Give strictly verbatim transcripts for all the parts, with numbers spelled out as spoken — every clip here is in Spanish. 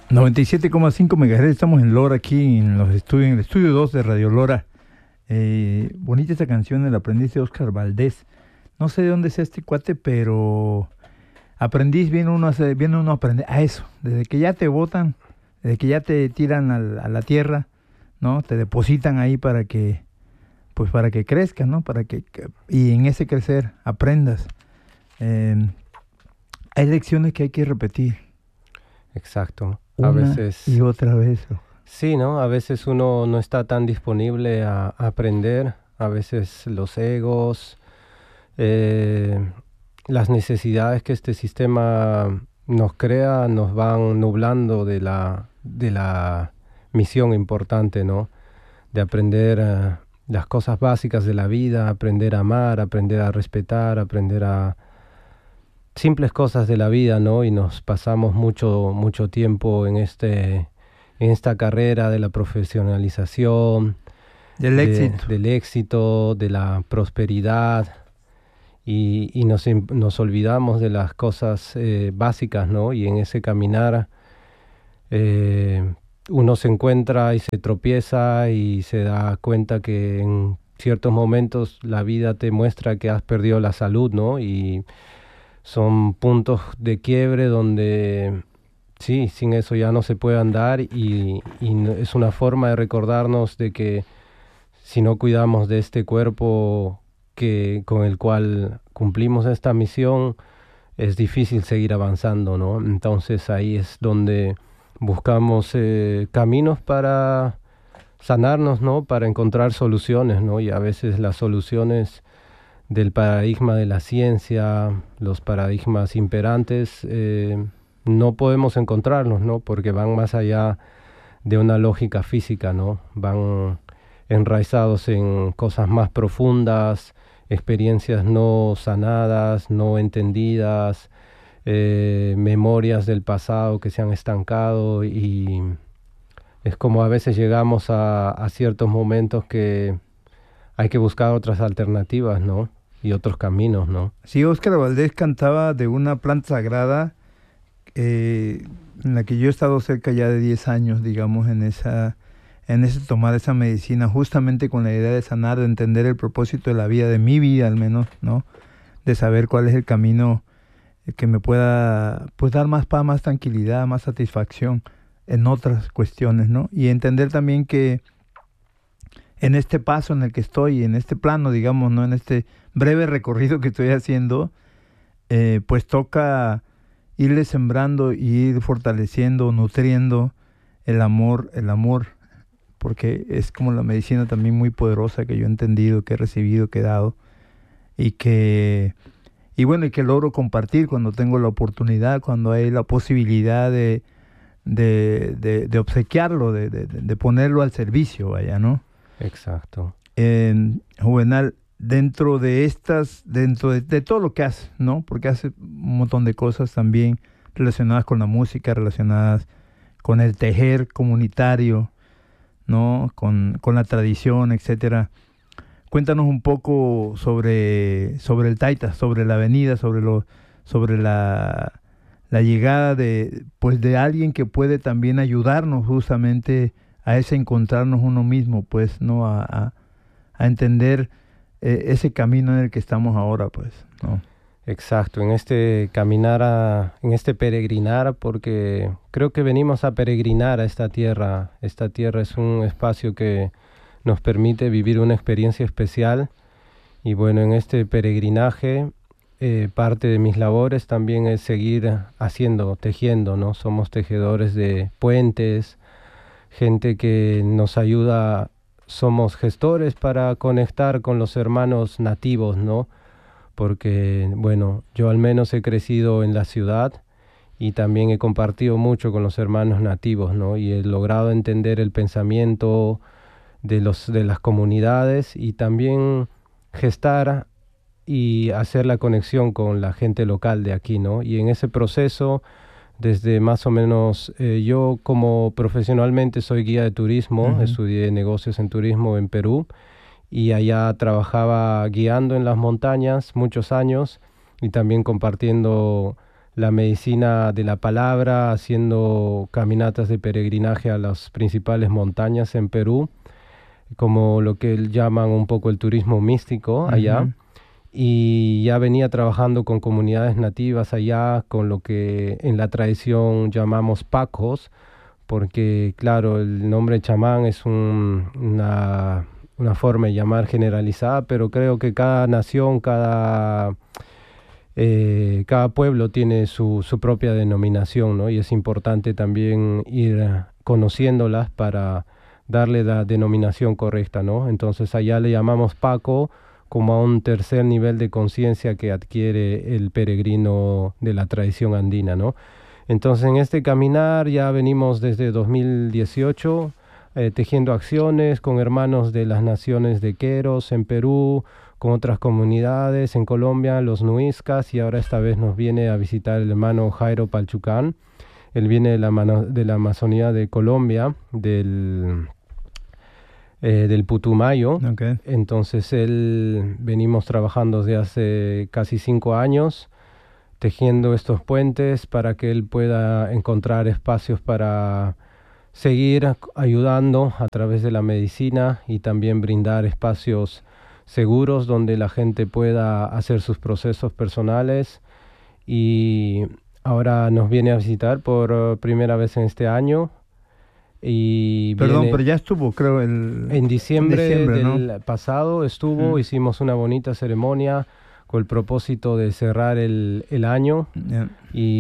noventa y siete coma cinco megahertz, estamos en Lora, aquí en los estudios, en el estudio dos de Radio Lora. Eh, bonita esta canción, El aprendiz de Óscar Valdés. No sé de dónde es este cuate, pero aprendiz viene uno a, hacer, viene uno a aprender a eso. Desde que ya te botan, desde que ya te tiran al, a la tierra, ¿no? Te depositan ahí para que, pues para que crezcas, ¿no? Para que, y en ese crecer aprendas. Eh, hay lecciones que hay que repetir. Exacto. Una a veces y otra vez. Sí, ¿no? A veces uno no está tan disponible a, a aprender. A veces los egos, eh, las necesidades que este sistema nos crea nos van nublando de la, de la misión importante, ¿no? De aprender uh, las cosas básicas de la vida, aprender a amar, aprender a respetar, aprender a simples cosas de la vida, ¿no? Y nos pasamos mucho, mucho tiempo en este, en esta carrera de la profesionalización, del de, éxito, del éxito, de la prosperidad, y, y nos, nos olvidamos de las cosas eh, básicas, ¿no? Y en ese caminar eh, uno se encuentra y se tropieza y se da cuenta que en ciertos momentos la vida te muestra que has perdido la salud, ¿no? Y son puntos de quiebre donde sí, sin eso ya no se puede andar, y, y es una forma de recordarnos de que si no cuidamos de este cuerpo que, con el cual cumplimos esta misión, es difícil seguir avanzando, ¿no? Entonces ahí es donde buscamos eh, caminos para sanarnos, ¿no? Para encontrar soluciones, ¿no? Y a veces las soluciones del paradigma de la ciencia, los paradigmas imperantes, eh, no podemos encontrarlos, ¿no? Porque van más allá de una lógica física, ¿no? Van enraizados en cosas más profundas, experiencias no sanadas, no entendidas, eh, memorias del pasado que se han estancado, y es como a veces llegamos a, a ciertos momentos que hay que buscar otras alternativas, ¿no? Y otros caminos, ¿no? Sí, Óscar Valdés cantaba de una planta sagrada eh, en la que yo he estado cerca ya de diez años, digamos, en esa, en ese tomar esa medicina, justamente con la idea de sanar, de entender el propósito de la vida, de mi vida al menos, ¿no? De saber cuál es el camino que me pueda, pues, dar más paz, más tranquilidad, más satisfacción en otras cuestiones, ¿no? Y entender también que en este paso en el que estoy, en este plano, digamos, ¿no? En este breve recorrido que estoy haciendo, eh, pues toca irle sembrando y ir fortaleciendo, nutriendo el amor, el amor, porque es como la medicina también muy poderosa que yo he entendido, que he recibido, que he dado, y que, y bueno, y que logro compartir cuando tengo la oportunidad, cuando hay la posibilidad de, de, de, de obsequiarlo, de, de, de ponerlo al servicio, vaya, ¿no? Exacto. Eh, Juvenal, dentro de estas, dentro de, de todo lo que hace, ¿no? Porque hace un montón de cosas también relacionadas con la música, relacionadas con el tejer comunitario, ¿no? Con, con la tradición, etcétera. Cuéntanos un poco sobre, sobre el Taita, sobre la avenida, sobre lo, sobre la, la llegada de, pues, de alguien que puede también ayudarnos justamente a ese encontrarnos uno mismo, pues, ¿no? A, a, a entender eh, ese camino en el que estamos ahora, pues, ¿no? Exacto, en este caminar, a, en este peregrinar, porque creo que venimos a peregrinar a esta tierra. Esta tierra es un espacio que nos permite vivir una experiencia especial, y bueno, en este peregrinaje eh, parte de mis labores también es seguir haciendo, tejiendo, ¿no? Somos tejedores de puentes, gente que nos ayuda, somos gestores para conectar con los hermanos nativos, ¿no? Porque, bueno, yo al menos he crecido en la ciudad y también he compartido mucho con los hermanos nativos, ¿no? Y he logrado entender el pensamiento de, los, de las comunidades, y también gestar y hacer la conexión con la gente local de aquí, ¿no? Y en ese proceso, desde más o menos, eh, yo como profesionalmente soy guía de turismo, uh-huh. Estudié negocios en turismo en Perú, y allá trabajaba guiando en las montañas muchos años, y también compartiendo la medicina de la palabra, haciendo caminatas de peregrinaje a las principales montañas en Perú, como lo que llaman un poco el turismo místico allá. Uh-huh. Y ya venía trabajando con comunidades nativas allá, con lo que en la tradición llamamos pacos, porque claro, el nombre chamán es un, una, una forma de llamar generalizada, pero creo que cada nación, cada, eh, cada pueblo tiene su, su propia denominación, ¿no? Y es importante también ir conociéndolas para darle la denominación correcta, ¿no? Entonces allá le llamamos paco, como a un tercer nivel de conciencia que adquiere el peregrino de la tradición andina, ¿no? Entonces en este caminar ya venimos desde dos mil dieciocho eh, tejiendo acciones con hermanos de las naciones de Queros en Perú, con otras comunidades en Colombia, los Nuiscas, y ahora esta vez nos viene a visitar el hermano Jairo Palchucán. Él viene de la, mano, de la Amazonía de Colombia, del... Eh, del Putumayo. Okay. Entonces él venimos trabajando desde hace casi cinco años tejiendo estos puentes para que él pueda encontrar espacios para seguir ayudando a través de la medicina y también brindar espacios seguros donde la gente pueda hacer sus procesos personales. Y ahora nos viene a visitar por primera vez en este año. Y Perdón, viene, pero ya estuvo, creo, el, en diciembre, en diciembre del ¿no? pasado estuvo, mm. hicimos una bonita ceremonia con el propósito de cerrar el, el año yeah.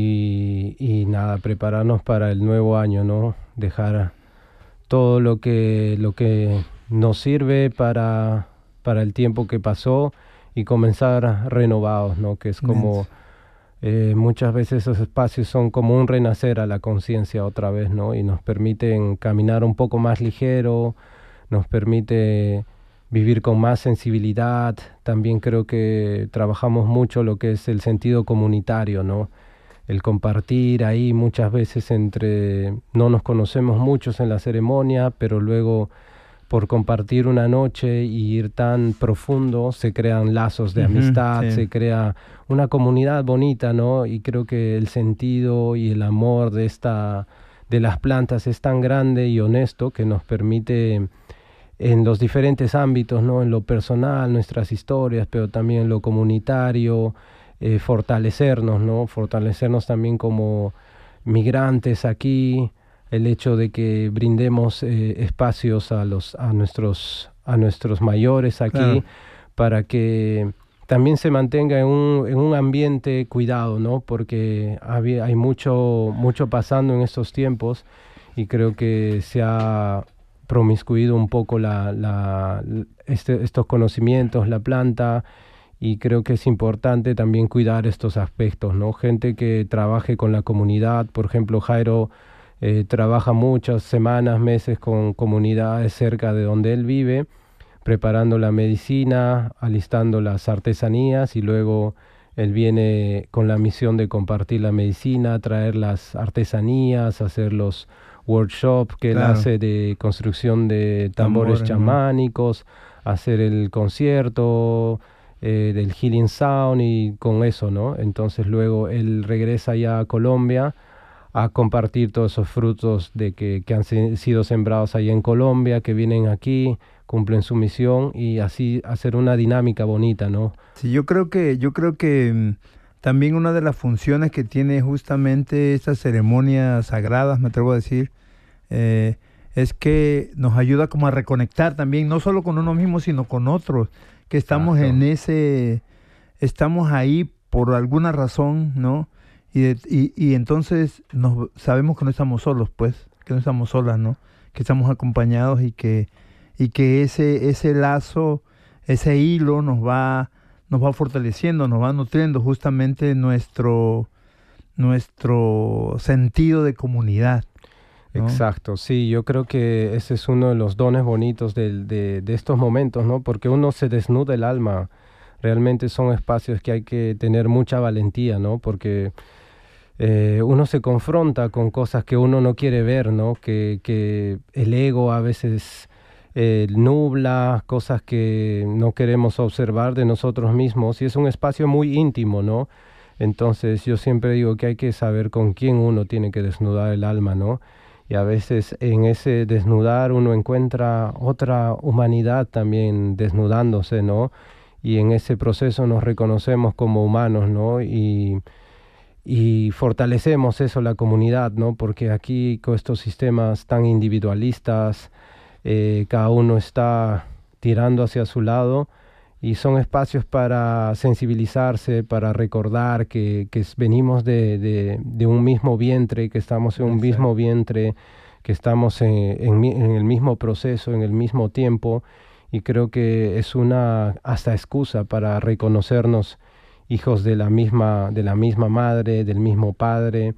y, y nada, prepararnos para el nuevo año, ¿no? Dejar todo lo que, lo que nos sirve para, para el tiempo que pasó y comenzar renovados, ¿no? Que es como... Yes. Eh, muchas veces esos espacios son como un renacer a la conciencia otra vez, ¿no? Y nos permiten caminar un poco más ligero, nos permite vivir con más sensibilidad. También creo que trabajamos mucho lo que es el sentido comunitario, ¿no? El compartir ahí muchas veces entre... No nos conocemos muchos en la ceremonia, pero luego por compartir una noche y ir tan profundo, se crean lazos de uh-huh, amistad, sí. Se crea una comunidad bonita, ¿no? Y creo que el sentido y el amor de esta, de las plantas es tan grande y honesto que nos permite en los diferentes ámbitos, ¿no? En lo personal, nuestras historias, pero también en lo comunitario, eh, fortalecernos, ¿no? Fortalecernos también como migrantes aquí, el hecho de que brindemos eh, espacios a los a nuestros a nuestros mayores aquí, claro. Para que también se mantenga en un, en un ambiente cuidado, ¿no? Porque había, hay mucho mucho pasando en estos tiempos y creo que se ha promiscuido un poco la, la este, estos conocimientos, la planta, y creo que es importante también cuidar estos aspectos, ¿no? Gente que trabaje con la comunidad, por ejemplo, Jairo Eh, trabaja muchas semanas, meses con comunidades cerca de donde él vive, preparando la medicina, alistando las artesanías, y luego él viene con la misión de compartir la medicina, traer las artesanías, hacer los workshops que claro. Él hace de construcción de tambores, tambores chamánicos, ¿no? Hacer el concierto eh, del Healing Sound y con eso, ¿no? Entonces luego él regresa ya a Colombia a compartir todos esos frutos de que, que han sido sembrados allá en Colombia, que vienen aquí, cumplen su misión y así hacer una dinámica bonita, ¿no? Sí, yo creo que, yo creo que mm, también una de las funciones que tiene justamente estas ceremonias sagradas, me atrevo a decir, eh, es que nos ayuda como a reconectar también, no solo con uno mismo, sino con otros, que estamos Exacto. en ese, estamos ahí por alguna razón, ¿no? Y, de, y, y entonces nos, sabemos que no estamos solos, pues, que no estamos solas, ¿no? Que estamos acompañados y que, y que ese, ese lazo, ese hilo nos va, nos va fortaleciendo, nos va nutriendo justamente nuestro, nuestro sentido de comunidad, ¿no? Exacto, sí, yo creo que ese es uno de los dones bonitos de, de, de estos momentos, ¿no? Porque uno se desnuda el alma. Realmente son espacios que hay que tener mucha valentía, ¿no? Porque eh, uno se confronta con cosas que uno no quiere ver, ¿no? Que, que el ego a veces eh, nubla cosas que no queremos observar de nosotros mismos, y es un espacio muy íntimo, ¿no? Entonces yo siempre digo que hay que saber con quién uno tiene que desnudar el alma, ¿no? Y a veces en ese desnudar uno encuentra otra humanidad también desnudándose, ¿no? Y en ese proceso nos reconocemos como humanos, ¿no? Y, y fortalecemos eso, la comunidad, ¿no? Porque aquí con estos sistemas tan individualistas, eh, cada uno está tirando hacia su lado, y son espacios para sensibilizarse, para recordar que, que venimos de, de, de un mismo vientre, que estamos en un Exacto. mismo vientre, que estamos en, en, en el mismo proceso, en el mismo tiempo, y creo que es una hasta excusa para reconocernos hijos de la misma, de la misma madre, del mismo padre,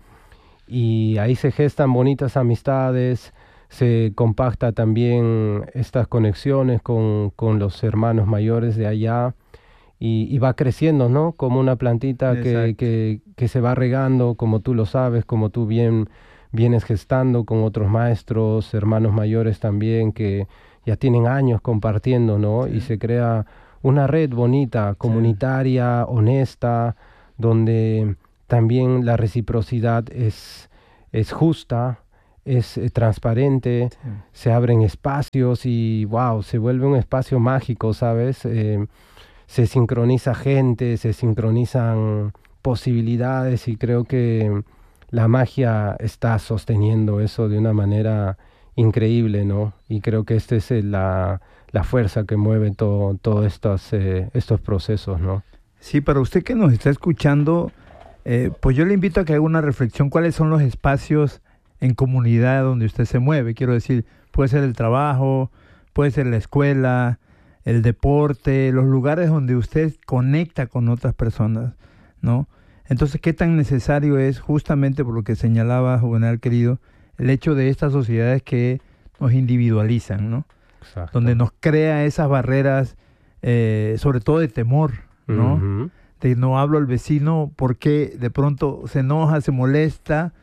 y ahí se gestan bonitas amistades, se compacta también estas conexiones con, con los hermanos mayores de allá, y, y va creciendo, ¿no? Como una plantita que, que, que se va regando, como tú lo sabes, como tú bien vienes gestando con otros maestros, hermanos mayores también, que ya tienen años compartiendo, ¿no? Sí. Y se crea una red bonita, comunitaria, sí. honesta, donde también la reciprocidad es, es justa, es eh, transparente, sí. se abren espacios y wow, se vuelve un espacio mágico, ¿sabes? Eh, se sincroniza gente, se sincronizan posibilidades, y creo que la magia está sosteniendo eso de una manera increíble, ¿no? Y creo que esta es el, la, la fuerza que mueve todos todo estos, eh, estos procesos, ¿no? Sí, para usted que nos está escuchando, eh, pues yo le invito a que haga una reflexión. ¿Cuáles son los espacios en comunidad donde usted se mueve? Quiero decir, puede ser el trabajo, puede ser la escuela, el deporte, los lugares donde usted conecta con otras personas, ¿no? Entonces, ¿qué tan necesario es, justamente por lo que señalaba Juvenal querido, el hecho de estas sociedades que nos individualizan, ¿no? Exacto. Donde nos crea esas barreras, eh, sobre todo de temor, ¿no? Uh-huh. De no hablo al vecino porque de pronto se enoja, se molesta,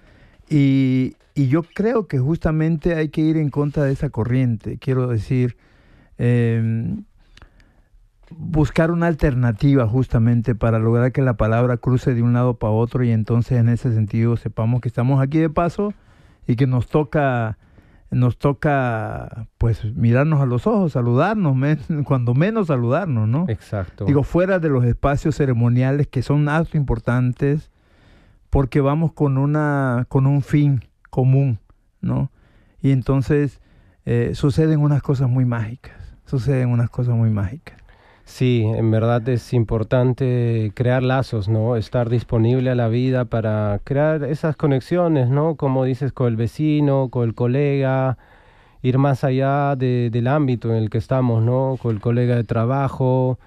y, y yo creo que justamente hay que ir en contra de esa corriente. Quiero decir, eh, buscar una alternativa justamente para lograr que la palabra cruce de un lado para otro, y entonces en ese sentido sepamos que estamos aquí de paso y que nos toca, nos toca pues mirarnos a los ojos, saludarnos, men, cuando menos saludarnos, ¿no? Exacto. Digo, fuera de los espacios ceremoniales que son algo importantes, porque vamos con una con un fin común, ¿no? Y entonces eh, suceden unas cosas muy mágicas, suceden unas cosas muy mágicas. Sí, en verdad es importante crear lazos, ¿no? Estar disponible a la vida para crear esas conexiones, ¿no? Como dices, con el vecino, con el colega, ir más allá de, del ámbito en el que estamos, ¿no? Con el colega de trabajo,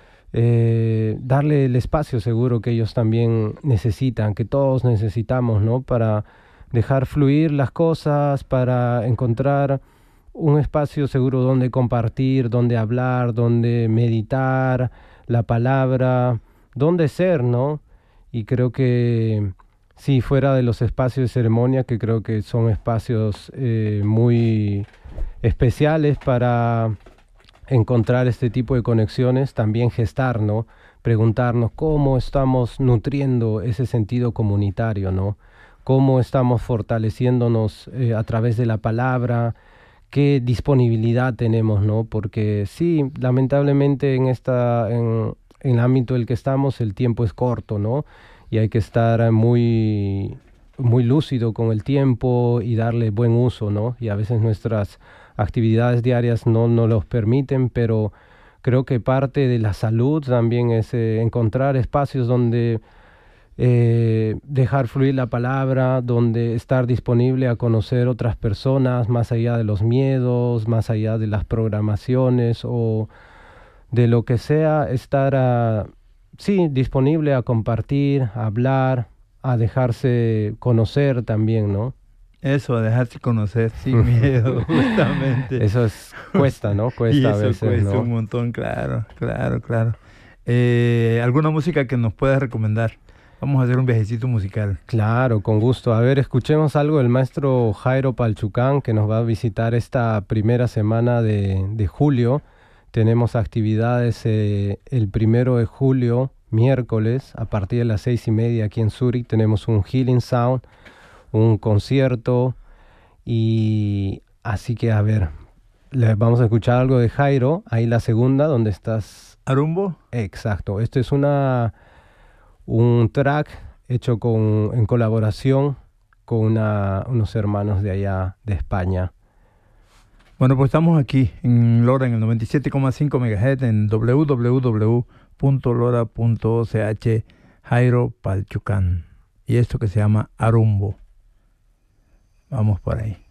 eh, darle el espacio seguro que ellos también necesitan, que todos necesitamos, ¿no? Para dejar fluir las cosas, para encontrar un espacio seguro donde compartir, donde hablar, donde meditar la palabra, donde ser, ¿no? Y creo que sí, fuera de los espacios de ceremonia, que creo que son espacios eh, muy especiales para encontrar este tipo de conexiones, también gestar, ¿no? Preguntarnos cómo estamos nutriendo ese sentido comunitario, ¿no? Cómo estamos fortaleciéndonos eh, a través de la palabra, qué disponibilidad tenemos, ¿no? Porque sí, lamentablemente en esta en, en el ámbito en el que estamos el tiempo es corto, ¿no? Y hay que estar muy muy lúcido con el tiempo y darle buen uso, ¿no? Y a veces nuestras actividades diarias no nos los permiten, pero creo que parte de la salud también es eh, encontrar espacios donde Eh, dejar fluir la palabra, donde estar disponible a conocer otras personas más allá de los miedos, más allá de las programaciones o de lo que sea, estar a, sí, disponible a compartir, a hablar, a dejarse conocer también, ¿no? Eso, a dejarse conocer sin miedo, justamente. Eso es, cuesta, ¿no? Cuesta y eso a veces, cuesta ¿no? un montón, claro, claro, claro. Eh, ¿alguna música que nos puedas recomendar? Vamos a hacer un viajecito musical. Claro, con gusto. A ver, escuchemos algo del maestro Jairo Palchucán, que nos va a visitar esta primera semana de, de julio. Tenemos actividades eh, el primero de julio, miércoles a partir de las seis y media aquí en Zurich tenemos un Healing Sound, un concierto, y así que a ver, le vamos a escuchar algo de Jairo, ahí la segunda donde estás. ¿Arumbo? Exacto, esto es una un track hecho con, en colaboración con una, unos hermanos de allá de España. Bueno, pues estamos aquí en Lora en el noventa y siete coma cinco megahertz en doble u doble u doble u punto lora punto o c h, Jairo Palchucán. Y esto que se llama Arumbo. Vamos por ahí.